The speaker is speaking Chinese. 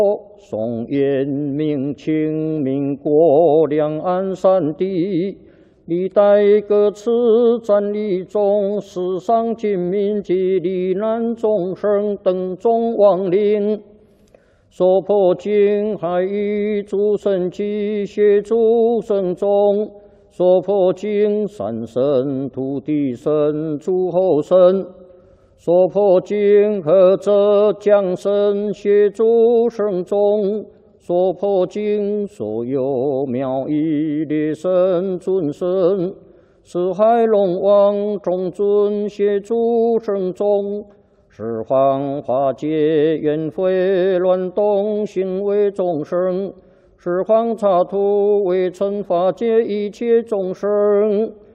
宋延明清民国两岸三地，历代各次战役中，死伤军民及罹难众生等众亡灵，所破经海域诸神及协诸神众，所破经三神、土地神、诸候神。 所破经何者降神协助圣众，所破经所有妙义列神尊神，四海龙王众尊协助圣众，十方化解冤悔乱动行为众生，十方刹土为惩罚界一切众生。